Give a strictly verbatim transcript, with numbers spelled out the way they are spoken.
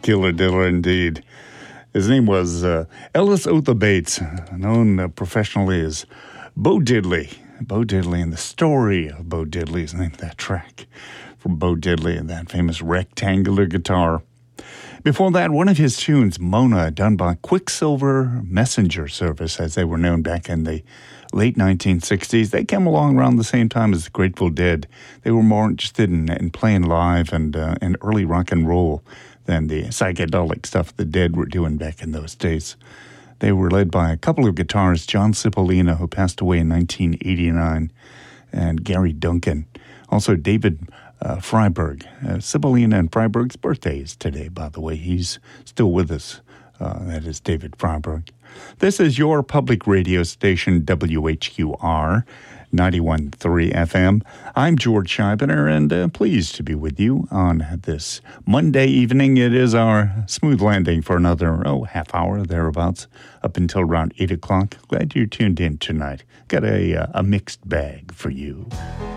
Killer Diller indeed. His name was uh, Ellis Otha Bates, known uh, professionally as Bo Diddley. Bo Diddley, and the story of Bo Diddley is the name of that track from Bo Diddley and that famous rectangular guitar. Before that, one of his tunes, Mona, done by Quicksilver Messenger Service, as they were known back in the late nineteen sixties. They came along around the same time as the Grateful Dead. They were more interested in, in playing live and, uh, and early rock and roll than the psychedelic stuff the Dead were doing back in those days. They were led by a couple of guitarists, John Cipollina, who passed away in nineteen eighty-nine, and Gary Duncan. Also, David uh, Freiberg. Uh, Cipollina and Freiberg's birthday is today, by the way. He's still with us. Uh, that is David Freiberg. This is your public radio station, W H Q R, ninety-one point three F M. I'm George Scheibner, and uh, pleased to be with you on this Monday evening. It is our smooth landing for another, oh, half hour, thereabouts, up until around eight o'clock. Glad you're tuned in tonight. Got a, uh, a mixed bag for you.